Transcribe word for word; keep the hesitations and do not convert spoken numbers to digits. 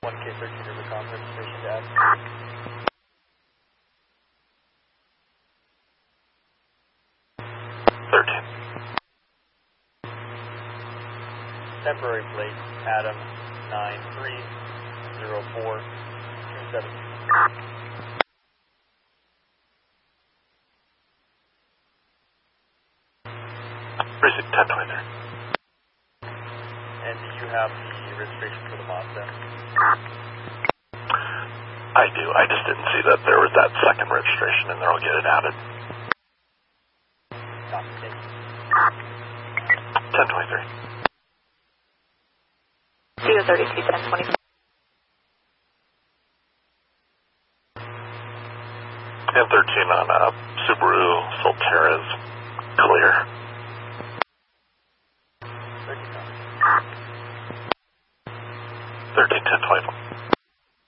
one K thirteen Rubicon registration to add. thirteen. Temporary plate, Adam nine three zero four two seven. Precinct ten twenty-three. And do you have the registration for the Mazda? I do. I just didn't see that there was that second registration in there. I'll get it added. Copy, thank you. ten twenty-three. zero thirty-two, ten twenty-four. And thirteen on uh, Subaru Solterra's clear. thirteen, thirteen ten twenty-four.